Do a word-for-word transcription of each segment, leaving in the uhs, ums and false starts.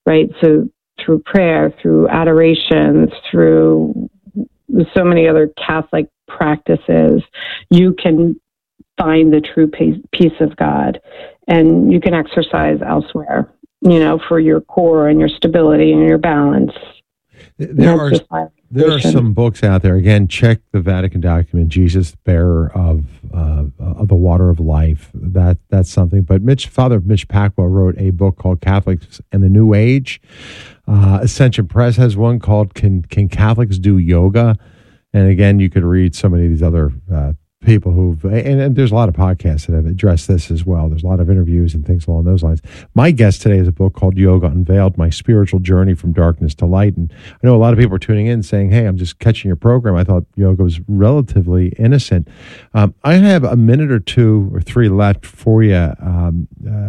right? So through prayer, through adoration, through so many other Catholic practices, you can find the true peace of God, and you can exercise elsewhere, you know, for your core and your stability and your balance. There are there are some books out there. Again, check the Vatican document, Jesus, bearer of uh, of the water of life. That that's something. But Mitch, Father Mitch Pacwa wrote a book called Catholics and the New Age. Uh, Ascension Press has one called Can Can Catholics Do Yoga? And again, you could read so many of these other uh, people who've, and, and there's a lot of podcasts that have addressed this as well. There's a lot of interviews and things along those lines. My guest today is a book called Yoga Unveiled, My Spiritual Journey from Darkness to Light. And I know a lot of people are tuning in saying, hey, I'm just catching your program. I thought yoga was relatively innocent. Um, I have a minute or two or three left for you. Um,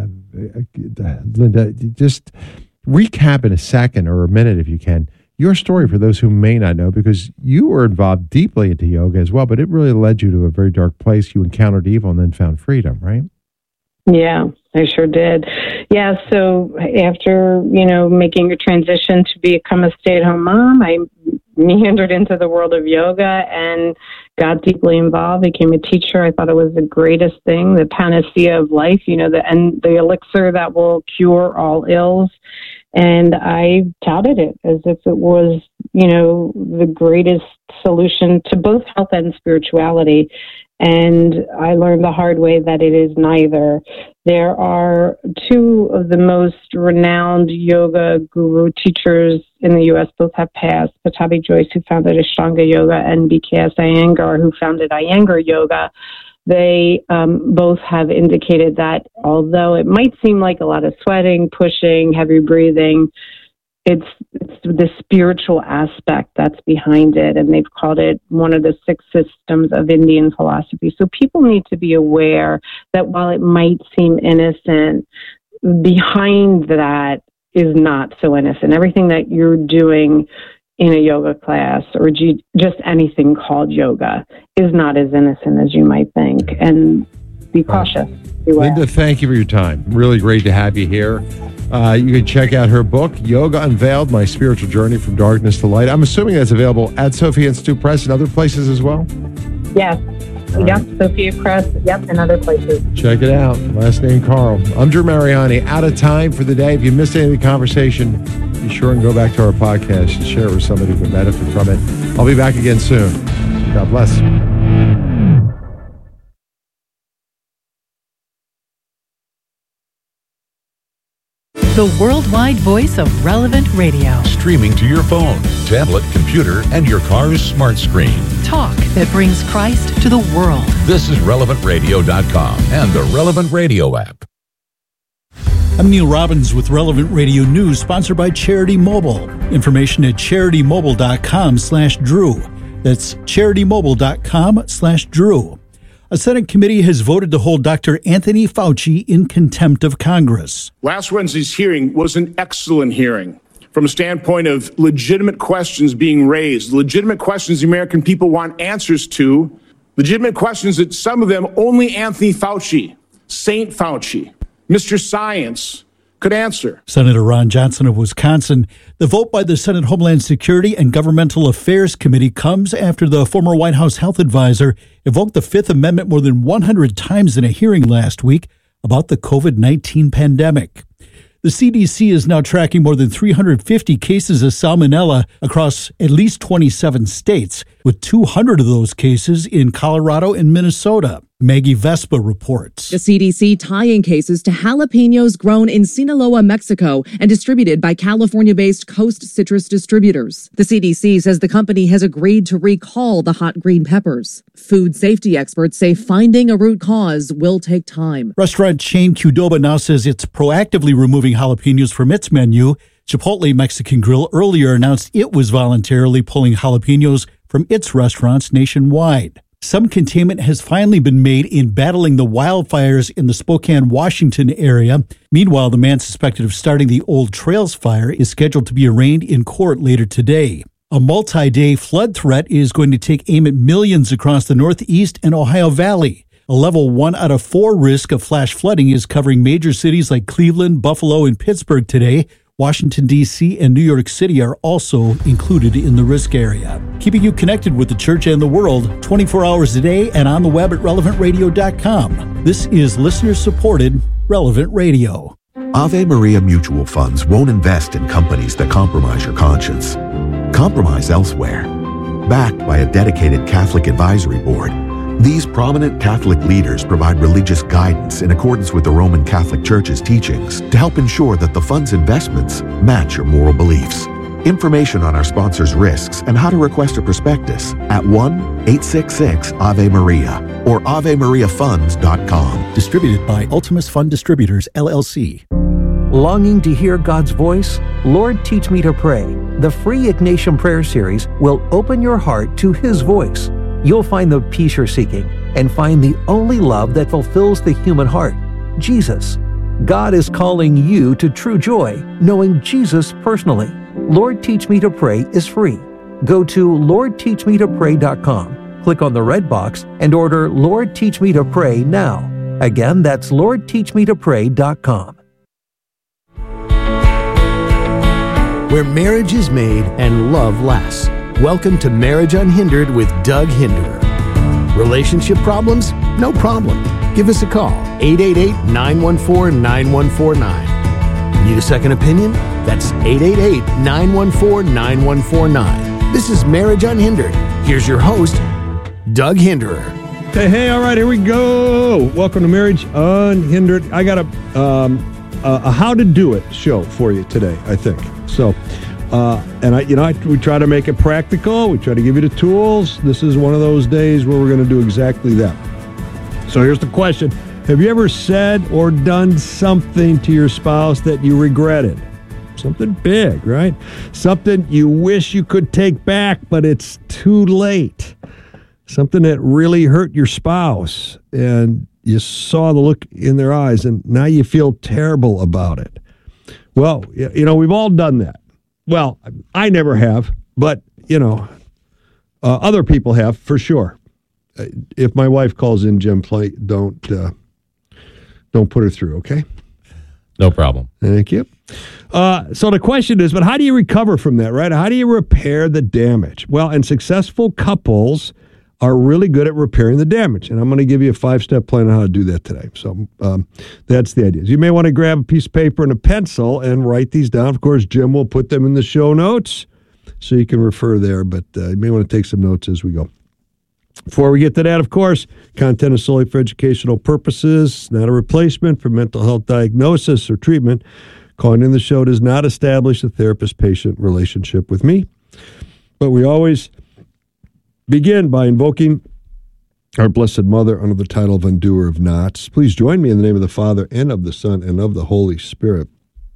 uh, Linda, just recap in a second or a minute if you can, your story for those who may not know, because you were involved deeply into yoga as well, but it really led you to a very dark place. You encountered evil and then found freedom, right? Yeah, I sure did. Yeah, so after, you know, making a transition to become a stay-at-home mom, I meandered into the world of yoga and got deeply involved, became a teacher. I thought it was the greatest thing, the panacea of life, you know, the and the elixir that will cure all ills. And I touted it as if it was, you know, the greatest solution to both health and spirituality. And I learned the hard way that it is neither. There are two of the most renowned yoga guru teachers in the U S, both have passed. Pattabhi Jois, who founded Ashtanga Yoga, and B K S Iyengar, who founded Iyengar Yoga. They um, both have indicated that although it might seem like a lot of sweating, pushing, heavy breathing, it's, it's the spiritual aspect that's behind it. And they've called it one of the six systems of Indian philosophy. So people need to be aware that while it might seem innocent, behind that is not so innocent. Everything that you're doing in a yoga class or G- just anything called yoga is not as innocent as you might think. And be cautious. Beware. Linda, thank you for your time. Really great to have you here. Uh, you can check out her book, Yoga Unveiled, My Spiritual Journey from Darkness to Light. I'm assuming that's available at Sophia Institute Press and other places as well? Yes. All yep, right. Sophia Press, yep, and other places. Check it out. Last name Carl. I'm Drew Mariani. Out of time for the day. If you missed any of the conversation, be sure and go back to our podcast and share it with somebody who can benefit from it. I'll be back again soon. God bless. The worldwide voice of Relevant Radio. Streaming to your phone, tablet, computer, and your car's smart screen. Talk that brings Christ to the world. This is relevant radio dot com and the Relevant Radio app. I'm Neil Robbins with Relevant Radio News, sponsored by Charity Mobile. Information at charity mobile dot com slash Drew. That's charity mobile dot com slash Drew. A Senate committee has voted to hold Doctor Anthony Fauci in contempt of Congress. Last Wednesday's hearing was an excellent hearing from a standpoint of legitimate questions being raised, legitimate questions the American people want answers to, legitimate questions that some of them only Anthony Fauci, Saint Fauci, Mister Science, could answer. Senator Ron Johnson of Wisconsin. The vote by the Senate Homeland Security and Governmental Affairs Committee comes after the former White House health advisor invoked the Fifth Amendment more than one hundred times in a hearing last week about the covid nineteen pandemic. The C D C is now tracking more than three hundred fifty cases of salmonella across at least twenty-seven states, with two hundred of those cases in Colorado and Minnesota. Maggie Vespa reports. The C D C tying cases to jalapenos grown in Sinaloa, Mexico, and distributed by California-based Coast Citrus Distributors. The C D C says the company has agreed to recall the hot green peppers. Food safety experts say finding a root cause will take time. Restaurant chain Qdoba now says it's proactively removing jalapenos from its menu. Chipotle Mexican Grill earlier announced it was voluntarily pulling jalapenos from its restaurants nationwide. Some containment has finally been made in battling the wildfires in the Spokane, Washington area. Meanwhile, the man suspected of starting the Old Trails fire is scheduled to be arraigned in court later today. A multi-day flood threat is going to take aim at millions across the Northeast and Ohio Valley. A level one out of four risk of flash flooding is covering major cities like Cleveland, Buffalo, and Pittsburgh today, Washington, D C and New York City are also included in the risk area. Keeping you connected with the church and the world twenty-four hours a day and on the web at relevant radio dot com. This is listener-supported Relevant Radio. Ave Maria Mutual Funds won't invest in companies that compromise your conscience. Compromise elsewhere. Backed by a dedicated Catholic advisory board, these prominent Catholic leaders provide religious guidance in accordance with the Roman Catholic Church's teachings to help ensure that the fund's investments match your moral beliefs. Information on our sponsors' risks and how to request a prospectus at one eight six six Ave Maria or ave maria funds dot com. Distributed by Ultimus Fund Distributors, L L C. Longing to hear God's voice? Lord, Teach Me to Pray. The free Ignatian Prayer Series will open your heart to His voice. You'll find the peace you're seeking and find the only love that fulfills the human heart, Jesus. God is calling you to true joy, knowing Jesus personally. Lord Teach Me to Pray is free. Go to lord teach me to pray dot com, click on the red box, and order Lord Teach Me to Pray now. Again, that's lord teach me to pray dot com. Where marriage is made and love lasts. Welcome to Marriage Unhindered with Doug Hinderer. Relationship problems? No problem. Give us a call, eight eight eight, nine one four, nine one four nine. Need a second opinion? That's eight eight eight, nine one four, nine one four nine. This is Marriage Unhindered. Here's your host, Doug Hinderer. Hey, hey, all right, here we go. Welcome to Marriage Unhindered. I got a, um, a, a how to do it show for you today, I think. So, Uh, and I, you know, I, we try to make it practical. We try to give you the tools. This is one of those days where we're going to do exactly that. So here's the question. Have you ever said or done something to your spouse that you regretted? Something big, right? Something you wish you could take back, but it's too late. Something that really hurt your spouse, and you saw the look in their eyes, and now you feel terrible about it. Well, you know, we've all done that. Well, I never have, but, you know, uh, other people have, for sure. Uh, if my wife calls in, Jim, play, don't, uh, don't put her through, okay? No problem. Thank you. Uh, so the question is, but how do you recover from that, right? How do you repair the damage? Well, and successful couples are really good at repairing the damage. And I'm going to give you a five-step plan on how to do that today. So um, that's the idea. You may want to grab a piece of paper and a pencil and write these down. Of course, Jim will put them in the show notes so you can refer there, but uh, you may want to take some notes as we go. Before we get to that, of course, content is solely for educational purposes, not a replacement for mental health diagnosis or treatment. Calling in the show does not establish a therapist-patient relationship with me, but we always begin by invoking our Blessed Mother under the title of Undoer of Knots. Please join me in the name of the Father, and of the Son, and of the Holy Spirit.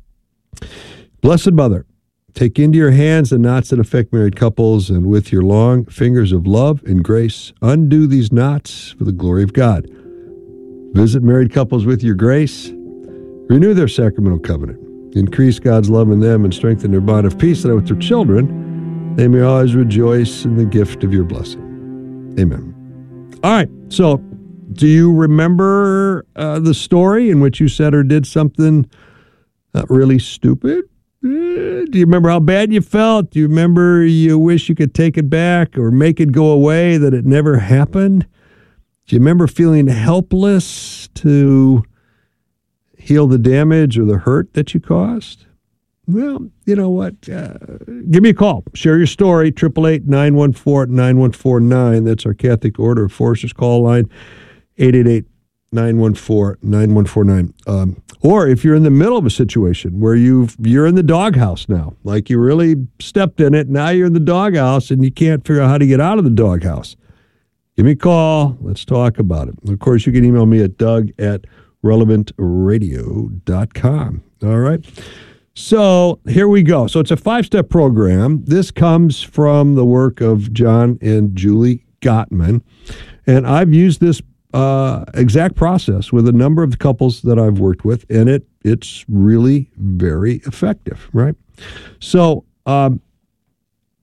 Blessed Mother, take into your hands the knots that affect married couples, and with your long fingers of love and grace, undo these knots for the glory of God. Visit married couples with your grace. Renew their sacramental covenant. Increase God's love in them and strengthen their bond of peace, that with their children they may always rejoice in the gift of your blessing. Amen. All right. So, do you remember uh, the story in which you said or did something uh, really stupid? Uh, do you remember how bad you felt? Do you remember you wish you could take it back or make it go away, that it never happened? Do you remember feeling helpless to heal the damage or the hurt that you caused? Well, you know what? Uh, give me a call. Share your story. eight eight eight, nine one four, nine one four nine. That's our Catholic Order of Foresters call line. eight eight eight, nine one four, nine one four nine. Um, or if you're in the middle of a situation where you've, you're in the doghouse now, like you really stepped in it, now you're in the doghouse and you can't figure out how to get out of the doghouse, give me a call. Let's talk about it. Of course, you can email me at doug at relevant radio dot com. All right. So here we go. So it's a five-step program. This comes from the work of John and Julie Gottman. And I've used this uh, exact process with a number of the couples that I've worked with, and it it's really very effective, right? So um,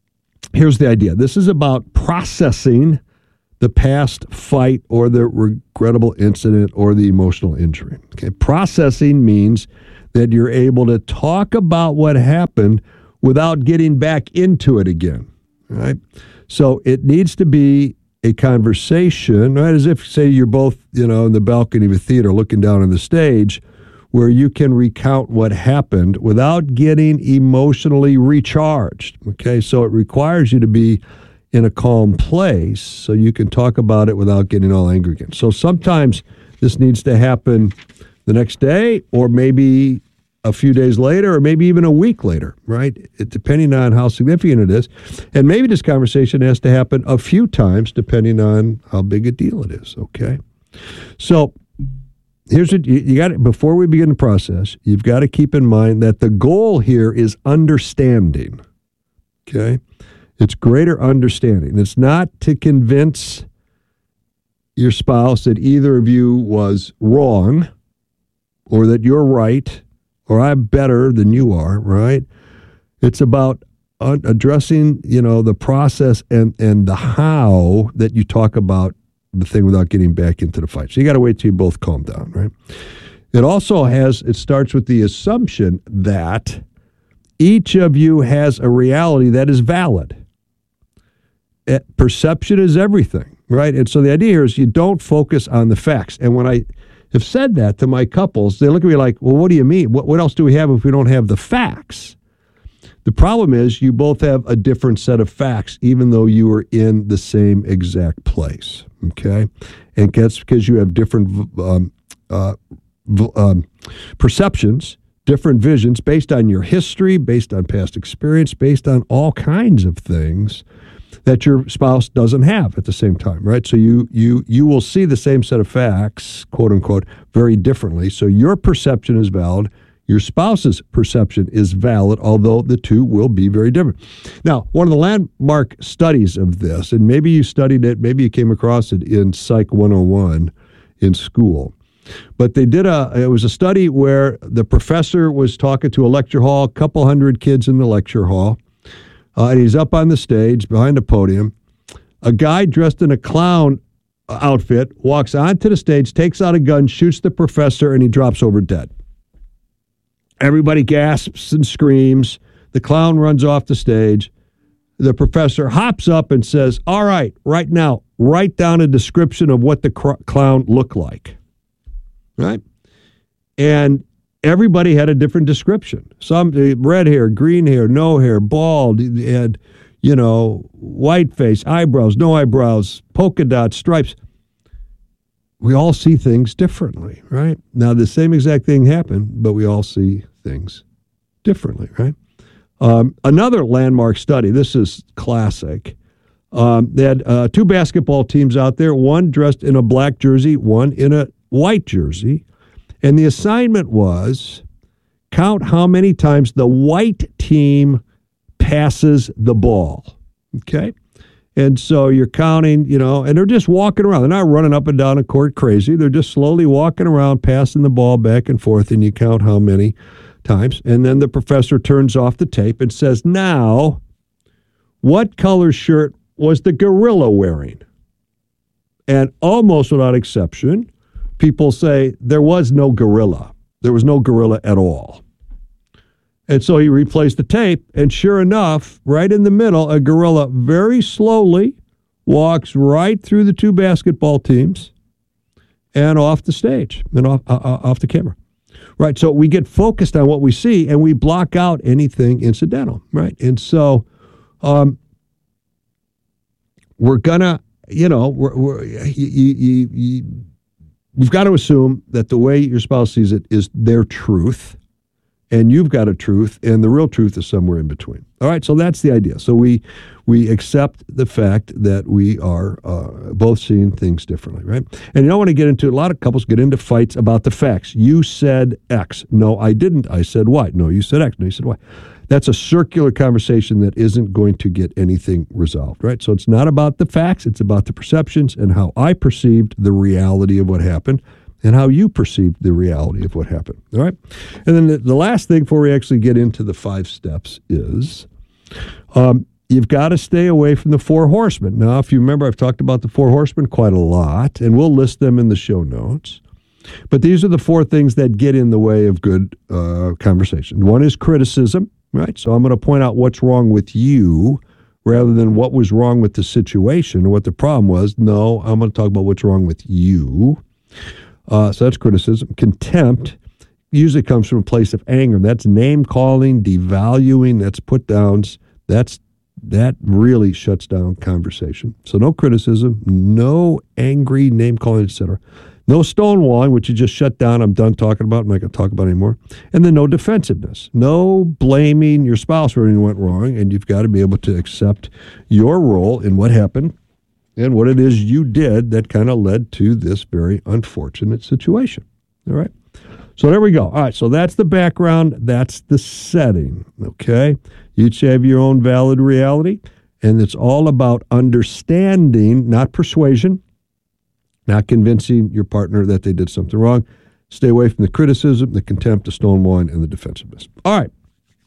here's the idea. This is about processing the past fight or the re- regrettable incident or the emotional injury. Okay, processing means that you're able to talk about what happened without getting back into it again, right? So it needs to be a conversation, right? As if, say, you're both, you know, in the balcony of a theater looking down on the stage, where you can recount what happened without getting emotionally recharged, okay? So it requires you to be in a calm place so you can talk about it without getting all angry again. So sometimes this needs to happen the next day, or maybe a few days later, or maybe even a week later, right? It, depending on how significant it is. And maybe this conversation has to happen a few times depending on how big a deal it is, okay? So here's what you, you got to, before we begin the process, you've got to keep in mind that the goal here is understanding, okay? It's greater understanding. It's not to convince your spouse that either of you was wrong or that you're right or I'm better than you are, right? It's about un- addressing, you know, the process and, and the how that you talk about the thing without getting back into the fight. So you got to wait till you both calm down, right? It also has, it starts with the assumption that each of you has a reality that is valid. It, perception is everything, right? And so the idea here is you don't focus on the facts. And when I have said that to my couples, they look at me like, well, what do you mean? What, what else do we have if we don't have the facts? The problem is you both have a different set of facts, even though you are in the same exact place, okay? And that's because you have different um, uh, um, perceptions, different visions based on your history, based on past experience, based on all kinds of things that your spouse doesn't have at the same time, right? So you you you will see the same set of facts, quote unquote, very differently. So your perception is valid. Your spouse's perception is valid, although the two will be very different. Now, one of the landmark studies of this, and maybe you studied it, maybe you came across it in Psych one oh one in school, but they did a, it was a study where the professor was talking to a lecture hall, a couple hundred kids in the lecture hall, uh, and he's up on the stage behind the podium. A guy dressed in a clown outfit walks onto the stage, takes out a gun, shoots the professor, and he drops over dead. Everybody gasps and screams. The clown runs off the stage. The professor hops up and says, all right, right now, write down a description of what the cr- clown looked like. Right? And everybody had a different description. Some red hair, green hair, no hair, bald, had, you know, white face, eyebrows, no eyebrows, polka dots, stripes. We all see things differently, right? Now, the same exact thing happened, but we all see things differently, right? Um, another landmark study, this is classic. Um, they had uh, two basketball teams out there, one dressed in a black jersey, one in a white jersey. And the assignment was count how many times the white team passes the ball, okay? And so you're counting, you know, and they're just walking around. They're not running up and down a court crazy. They're just slowly walking around, passing the ball back and forth, and you count how many times. And then the professor turns off the tape and says, now, what color shirt was the gorilla wearing? And almost without exception, people say there was no gorilla. There was no gorilla at all. And so he replays the tape, and sure enough, right in the middle, a gorilla very slowly walks right through the two basketball teams and off the stage and off, uh, off the camera. Right, so we get focused on what we see, and we block out anything incidental, right? And so um, we're going to, you know, we're, we're, you, you, you, we've got to assume that the way your spouse sees it is their truth, and you've got a truth, and the real truth is somewhere in between. All right, so that's the idea. So we we accept the fact that we are uh, both seeing things differently, right? And you don't want to get into, a lot of couples get into fights about the facts. You said X. No, I didn't. I said Y. No, you said X. No, you said Y. That's a circular conversation that isn't going to get anything resolved, right? So it's not about the facts. It's about the perceptions and how I perceived the reality of what happened and how you perceived the reality of what happened, all right? And then the, the last thing before we actually get into the five steps is um, you've got to stay away from the four horsemen. Now, if you remember, I've talked about the four horsemen quite a lot, and we'll list them in the show notes. But these are the four things that get in the way of good uh, conversation. One is criticism, right? So I'm going to point out what's wrong with you rather than what was wrong with the situation or what the problem was. No, I'm going to talk about what's wrong with you. Uh, so that's criticism. Contempt usually comes from a place of anger. That's name-calling, devaluing, that's put-downs. That's That really shuts down conversation. So no criticism, no angry name-calling, et cetera. No stonewalling, which you just shut down. I'm done talking about. I'm not going to talk about it anymore. And then no defensiveness. No blaming your spouse for anything went wrong. And you've got to be able to accept your role in what happened and what it is you did that kind of led to this very unfortunate situation. All right? So there we go. All right, so that's the background. That's the setting, okay? You each have your own valid reality, and it's all about understanding, not persuasion, not convincing your partner that they did something wrong. Stay away from the criticism, the contempt, the stonewalling, and the defensiveness. All right,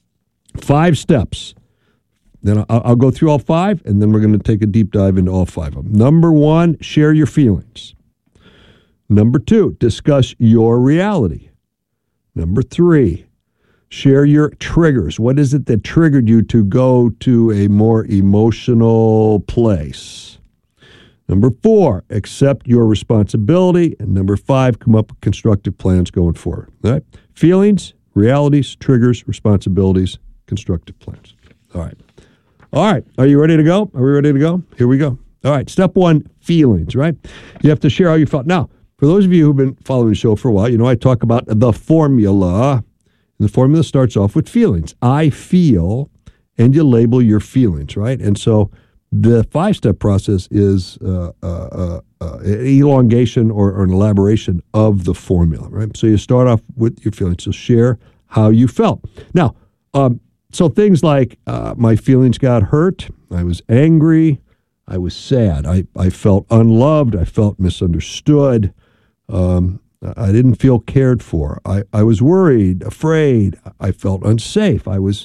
five steps. Then I'll, I'll go through all five, and then we're going to take a deep dive into all five of them. Number one, share your feelings. Number two, discuss your reality. Number three, share your triggers. What is it that triggered you to go to a more emotional place? Number four, accept your responsibility. And number five, come up with constructive plans going forward. All right? Feelings, realities, triggers, responsibilities, constructive plans. All right. All right. Are you ready to go? Are we ready to go? Here we go. All right. Step one, feelings, right? You have to share how you felt. Now, for those of you who've been following the show for a while, you know I talk about the formula. And the formula starts off with feelings. I feel, and you label your feelings, right? And so the five-step process is uh, uh, uh, uh, an elongation or, or an elaboration of the formula, right? So you start off with your feelings. So share how you felt. Now, um, so things like uh, my feelings got hurt. I was angry. I was sad. I, I felt unloved. I felt misunderstood. Um, I didn't feel cared for. I, I was worried, afraid. I felt unsafe. I was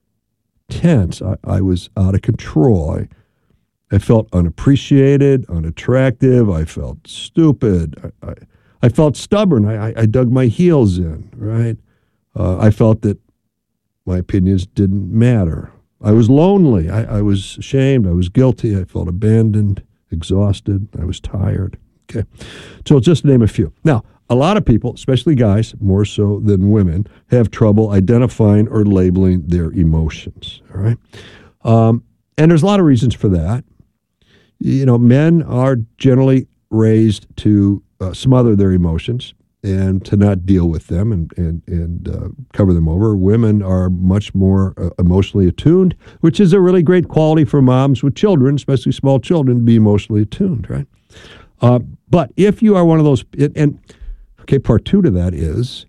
tense. I, I was out of control. I, I felt unappreciated, unattractive. I felt stupid. I, I, I felt stubborn. I, I, I dug my heels in, right? Uh, I felt that my opinions didn't matter. I was lonely. I, I was ashamed. I was guilty. I felt abandoned, exhausted. I was tired. Okay. So just to name a few. Now, a lot of people, especially guys, more so than women, have trouble identifying or labeling their emotions. All right. Um, and there's a lot of reasons for that. You know, men are generally raised to uh, smother their emotions and to not deal with them and, and, and uh, cover them over. Women are much more uh, emotionally attuned, which is a really great quality for moms with children, especially small children, to be emotionally attuned, right? Uh, but if you are one of those, and, and okay, part two to that is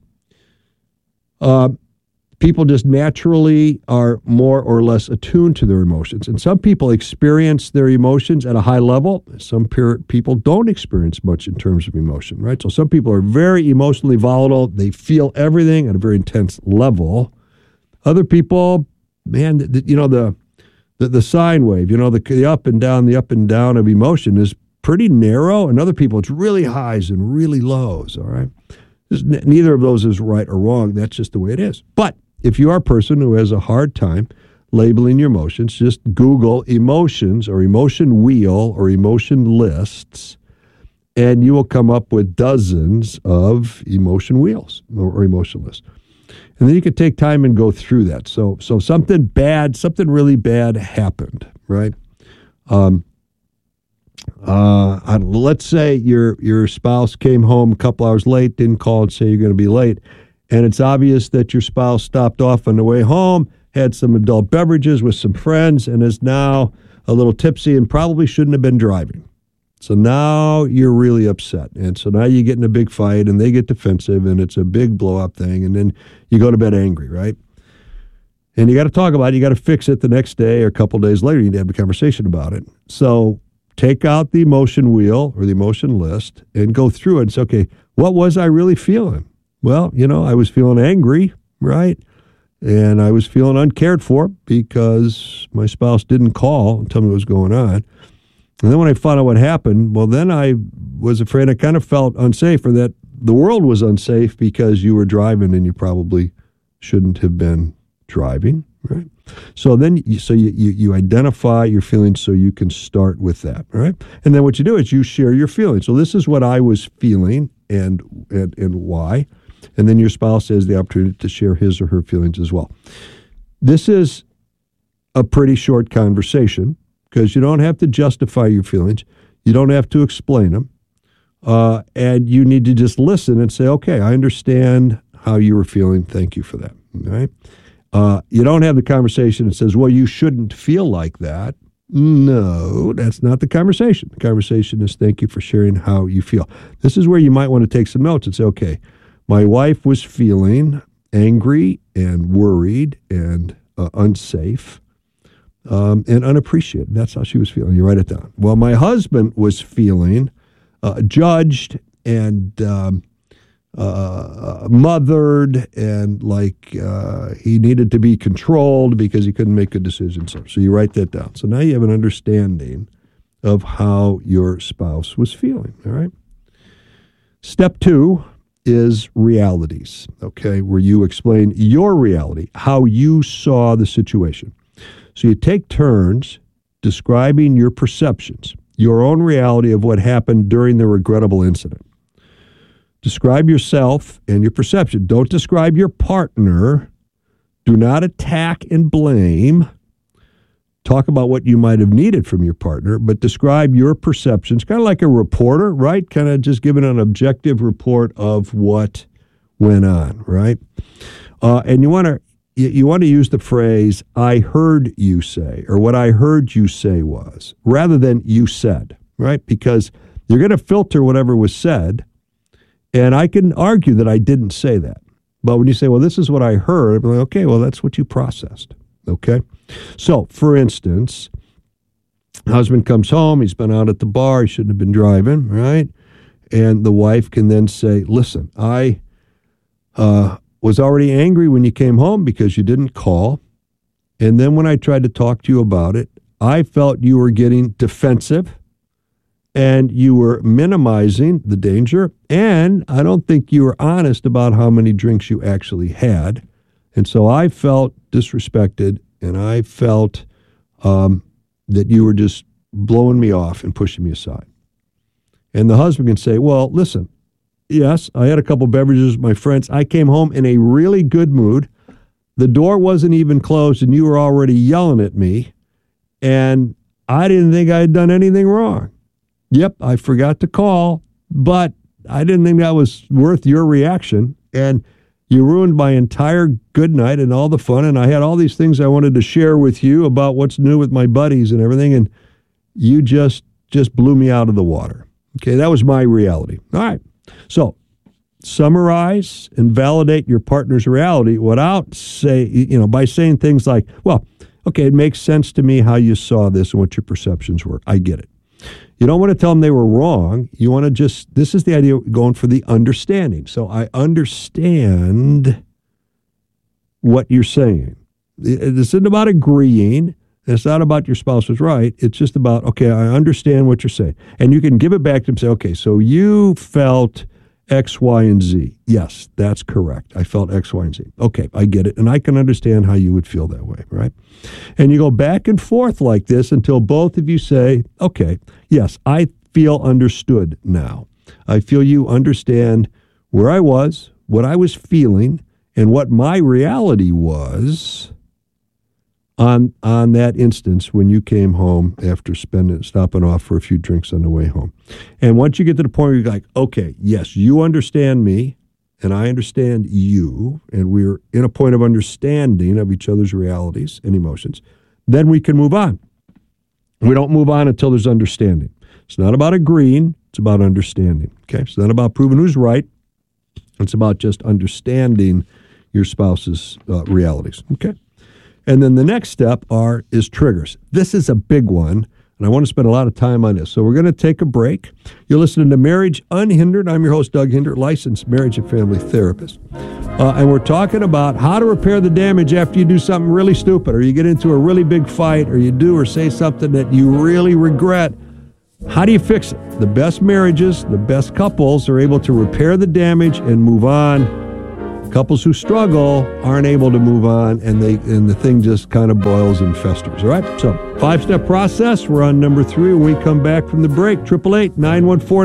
uh, people just naturally are more or less attuned to their emotions. And some people experience their emotions at a high level. Some pe- people don't experience much in terms of emotion, right? So some people are very emotionally volatile. They feel everything at a very intense level. Other people, man, the, you know, the, the the sine wave, you know, the, the up and down, the up and down of emotion is pretty narrow. And other people, it's really highs and really lows, all right? There's, neither of those is right or wrong. That's just the way it is. But if you are a person who has a hard time labeling your emotions, just Google emotions or emotion wheel or emotion lists, and you will come up with dozens of emotion wheels or, or emotion lists. And then you could take time and go through that. So so something bad, something really bad happened, right? Um, uh, let's say your your spouse came home a couple hours late, didn't call and say you're going to be late. And it's obvious that your spouse stopped off on the way home, had some adult beverages with some friends, and is now a little tipsy and probably shouldn't have been driving. So now you're really upset. And so now you get in a big fight, and they get defensive, and it's a big blow-up thing, and then you go to bed angry, right? And you got to talk about it. You got to fix it the next day or a couple days later. You need to have a conversation about it. So take out the emotion wheel or the emotion list and go through it and say, okay, what was I really feeling? Well, you know, I was feeling angry, right? and I was feeling uncared for because my spouse didn't call and tell me what was going on. And then when I found out what happened, well, then I was afraid. I kind of felt unsafe, or that the world was unsafe because you were driving and you probably shouldn't have been driving, right? So then, you, so you, you, you identify your feelings so you can start with that, right? And then what you do is you share your feelings. So this is what I was feeling and and, and why. And then your spouse has the opportunity to share his or her feelings as well. This is a pretty short conversation because you don't have to justify your feelings. You don't have to explain them. Uh, and you need to just listen and say, okay, I understand how you were feeling. Thank you for that. All right. Uh, you don't have the conversation that says, well, you shouldn't feel like that. No, that's not the conversation. The conversation is, thank you for sharing how you feel. This is where you might want to take some notes and say, okay, my wife was feeling angry and worried and uh, unsafe um, and unappreciated. That's how she was feeling. You write it down. Well, my husband was feeling uh, judged and um, uh, mothered, and like uh, he needed to be controlled because he couldn't make good decisions. So, so you write that down. So now you have an understanding of how your spouse was feeling. All right. Step two is realities, okay, where you explain your reality, how you saw the situation. So you take turns describing your perceptions, your own reality of what happened during the regrettable incident. Describe yourself and your perception. Don't describe your partner. Do not attack and blame. Talk about what you might have needed from your partner, but describe your perceptions, kind of like a reporter, right? Kind of just giving an objective report of what went on, right? Uh, and you want to you, you want to use the phrase, I heard you say, or what I heard you say was, rather than you said, right? Because you're going to filter whatever was said, and I can argue that I didn't say that. But when you say, well, this is what I heard, I'm like, okay, well, that's what you processed, okay? So, for instance, husband comes home, he's been out at the bar, he shouldn't have been driving, right? And the wife can then say, listen, I uh, was already angry when you came home because you didn't call. And then when I tried to talk to you about it, I felt you were getting defensive and you were minimizing the danger. And I don't think you were honest about how many drinks you actually had. And so I felt disrespected. And I felt um, that you were just blowing me off and pushing me aside. And the husband can say, well, listen, yes, I had a couple beverages with my friends. I came home in a really good mood. The door wasn't even closed, and you were already yelling at me. And I didn't think I had done anything wrong. Yep, I forgot to call, but I didn't think that was worth your reaction. And you ruined my entire good night and all the fun, and I had all these things I wanted to share with you about what's new with my buddies and everything, and you just just blew me out of the water. Okay, that was my reality. All right. So summarize and validate your partner's reality without say, you know, by saying things like, well, okay, it makes sense to me how you saw this and what your perceptions were. I get it. You don't want to tell them they were wrong. You want to just, this is the idea of going for the understanding. So I understand what you're saying. This isn't about agreeing. It's not about your spouse was right. It's just about, okay, I understand what you're saying. And you can give it back to them and say, okay, so you felt X, Y, and Z. Yes, that's correct. I felt X, Y, and Z. Okay, I get it. And I can understand how you would feel that way, right? And you go back and forth like this until both of you say, okay, yes, I feel understood now. I feel you understand where I was, what I was feeling, and what my reality was on on that instance when you came home after spending stopping off for a few drinks on the way home. And once you get to the point where you're like, okay, yes, you understand me and I understand you, and we're in a point of understanding of each other's realities and emotions, then we can move on. We don't move on until there's understanding. It's not about agreeing, it's about understanding. Okay, it's not about proving who's right. It's about just understanding your spouse's uh, realities. Okay. And then the next step are is triggers. This is a big one. And I want to spend a lot of time on this. So we're going to take a break. You're listening to Marriage Unhindered. I'm your host, Doug Hinder, licensed marriage and family therapist. Uh, and we're talking about how to repair the damage after you do something really stupid, or you get into a really big fight, or you do or say something that you really regret. How do you fix it? The best marriages, the best couples are able to repair the damage and move on. Couples who struggle aren't able to move on, and they and the thing just kind of boils and festers. All right? So five-step process. We're on number three when we come back from the break. triple eight, nine one four